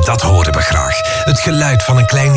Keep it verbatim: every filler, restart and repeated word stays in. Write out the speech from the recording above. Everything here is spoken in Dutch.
dat horen we graag. Het geluid van een klein